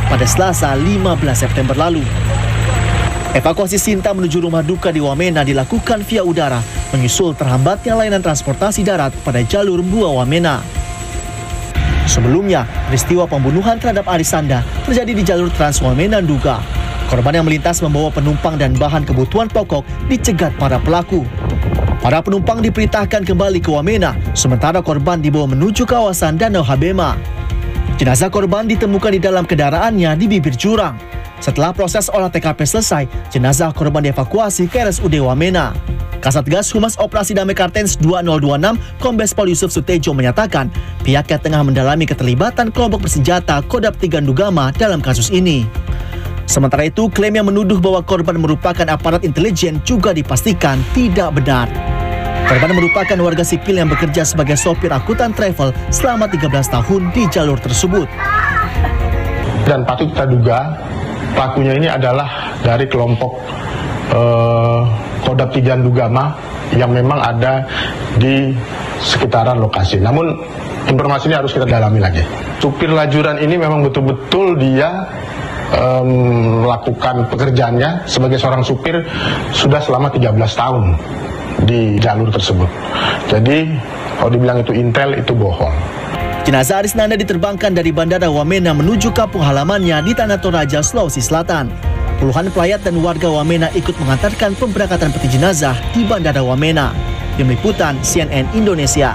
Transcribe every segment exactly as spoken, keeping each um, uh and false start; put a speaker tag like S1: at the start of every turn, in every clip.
S1: pada Selasa lima belas September lalu. Evakuasi Sinta menuju rumah duka di Wamena dilakukan via udara, menyusul terhambatnya layanan transportasi darat pada jalur Mbua Wamena. Sebelumnya, peristiwa pembunuhan terhadap Arisanda terjadi di jalur Trans Wamena Nduga. Korban yang melintas membawa penumpang dan bahan kebutuhan pokok dicegat para pelaku. Para penumpang diperintahkan kembali ke Wamena, sementara korban dibawa menuju kawasan Danau Habema. Jenazah korban ditemukan di dalam kendaraannya di bibir jurang. Setelah proses olah T K P selesai, jenazah korban dievakuasi ke R S U D Wamena. Kasatgas Humas Operasi Damai Kartens dua nol dua enam, Kombes Pol Yusuf Sutejo menyatakan pihaknya tengah mendalami keterlibatan kelompok bersenjata Kodam tiga Ndugama dalam kasus ini. Sementara itu, klaim yang menuduh bahwa korban merupakan aparat intelijen juga dipastikan tidak benar. Korban merupakan warga sipil yang bekerja sebagai sopir angkutan travel selama tiga belas tahun di jalur tersebut.
S2: Dan patut kita duga pelakunya ini adalah dari kelompok eh, Kodam tiga Ndugama yang memang ada di sekitaran lokasi. Namun informasi ini harus kita dalami lagi. Supir lajuran ini memang betul-betul dia um, melakukan pekerjaannya sebagai seorang supir sudah selama tiga belas tahun di jalur tersebut. Jadi kalau dibilang itu intel, itu bohong.
S1: Jenazah Arisnanda diterbangkan dari Bandara Wamena menuju kampung halamannya di Tanah Toraja, Sulawesi Selatan. Puluhan pelayat dan warga Wamena ikut mengantarkan pemberangkatan peti jenazah di Bandara Wamena. Tim Liputan C N N Indonesia.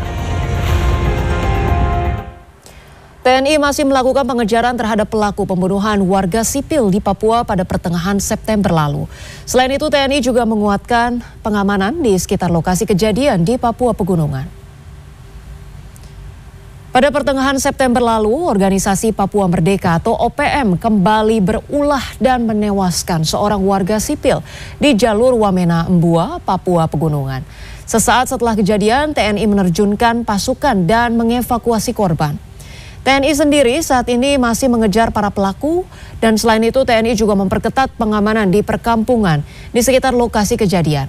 S3: T N I masih melakukan pengejaran terhadap pelaku pembunuhan warga sipil di Papua pada pertengahan September lalu. Selain itu, T N I juga menguatkan pengamanan di sekitar lokasi kejadian di Papua Pegunungan. Pada pertengahan September lalu, organisasi Papua Merdeka atau O P M kembali berulah dan menewaskan seorang warga sipil di jalur Wamena Mbua, Papua Pegunungan. Sesaat setelah kejadian, T N I menerjunkan pasukan dan mengevakuasi korban. T N I sendiri saat ini masih mengejar para pelaku dan selain itu T N I juga memperketat pengamanan di perkampungan di sekitar lokasi kejadian.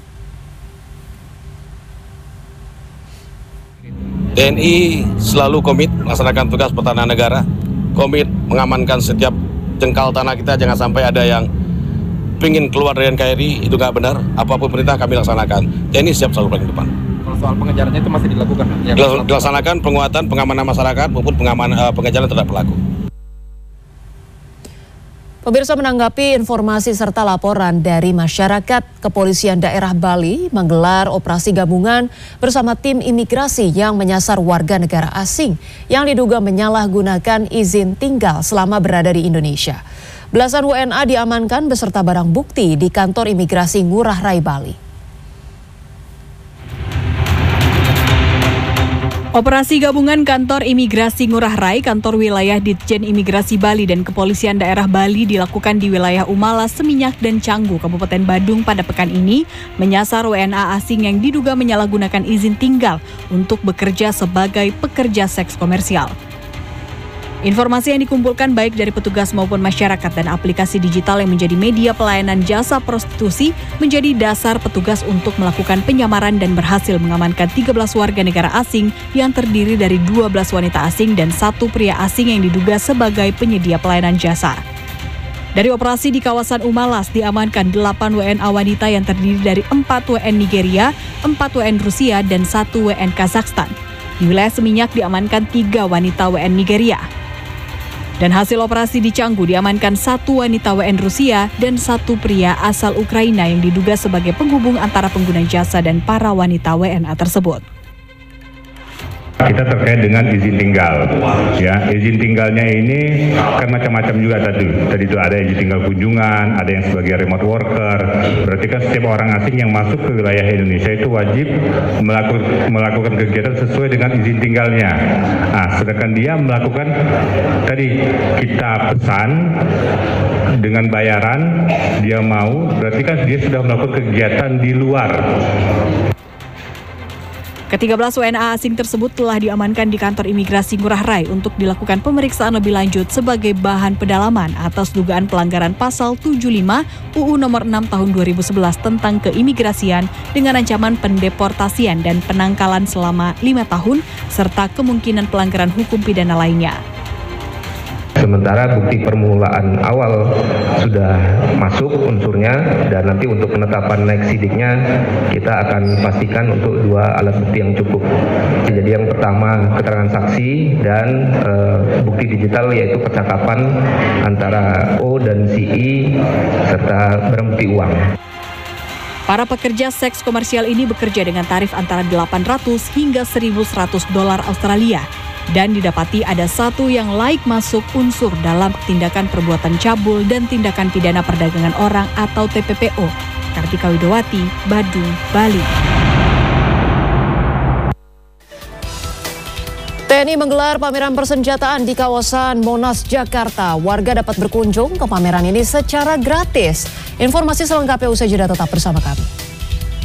S4: T N I selalu komit melaksanakan tugas pertahanan negara, komit mengamankan setiap jengkal tanah kita, jangan sampai ada yang pingin keluar dari N K R I, itu nggak benar. Apapun perintah kami laksanakan. T N I siap selalu paling depan.
S5: Kalau soal pengejarannya itu masih dilakukan? Ya,
S4: dilaksanakan penguatan pengamanan masyarakat maupun pengamanan uh, pengejaran terhadap pelaku.
S3: Pemirsa, menanggapi informasi serta laporan dari masyarakat, Kepolisian Daerah Bali menggelar operasi gabungan bersama tim imigrasi yang menyasar warga negara asing yang diduga menyalahgunakan izin tinggal selama berada di Indonesia. Belasan W N A diamankan beserta barang bukti di kantor imigrasi Ngurah Rai Bali.
S6: Operasi gabungan Kantor Imigrasi Ngurah Rai, Kantor Wilayah Ditjen Imigrasi Bali dan Kepolisian Daerah Bali dilakukan di wilayah Umalas, Seminyak, dan Canggu, Kabupaten Badung pada pekan ini, menyasar W N A asing yang diduga menyalahgunakan izin tinggal untuk bekerja sebagai pekerja seks komersial. Informasi yang dikumpulkan baik dari petugas maupun masyarakat dan aplikasi digital yang menjadi media pelayanan jasa prostitusi menjadi dasar petugas untuk melakukan penyamaran dan berhasil mengamankan tiga belas warga negara asing yang terdiri dari dua belas wanita asing dan satu pria asing yang diduga sebagai penyedia pelayanan jasa. Dari operasi di kawasan Umalas diamankan delapan W N A wanita yang terdiri dari empat W N Nigeria, empat W N Rusia, dan satu W N Kazakhstan. Di wilayah Seminyak diamankan tiga wanita W N Nigeria. Dan hasil operasi di Canggu diamankan satu wanita W N Rusia dan satu pria asal Ukraina yang diduga sebagai penghubung antara pengguna jasa dan para wanita W N A tersebut.
S7: Kita terkait dengan izin tinggal, ya izin tinggalnya ini kan macam-macam juga tadi. Tadi itu ada izin tinggal kunjungan, ada yang sebagai remote worker. Berarti kan setiap orang asing yang masuk ke wilayah Indonesia itu wajib melakukan, melakukan kegiatan sesuai dengan izin tinggalnya. Nah, sedangkan dia melakukan tadi kita pesan dengan bayaran, dia mau, berarti kan dia sudah melakukan kegiatan di luar.
S6: Ketiga belas W N A asing tersebut telah diamankan di kantor imigrasi Ngurah Rai untuk dilakukan pemeriksaan lebih lanjut sebagai bahan pendalaman atas dugaan pelanggaran pasal tujuh puluh lima U U nomor enam tahun dua ribu sebelas tentang keimigrasian dengan ancaman pendeportasian dan penangkalan selama lima tahun serta kemungkinan pelanggaran hukum pidana lainnya.
S8: Sementara bukti permulaan awal sudah masuk unsurnya, dan nanti untuk penetapan next sidiknya kita akan pastikan untuk dua alat bukti yang cukup. Jadi yang pertama keterangan saksi dan e, bukti digital, yaitu percakapan antara O dan si I serta barang bukti uang.
S6: Para pekerja seks komersial ini bekerja dengan tarif antara delapan ratus hingga seribu seratus dolar Australia. Dan didapati ada satu yang laik masuk unsur dalam tindakan perbuatan cabul dan tindakan pidana perdagangan orang atau T P P O. Kartika Widowati, Badung, Bali.
S3: T N I menggelar pameran persenjataan di kawasan Monas, Jakarta. Warga dapat berkunjung ke pameran ini secara gratis. Informasi selengkapnya usai jeda, tetap bersama kami.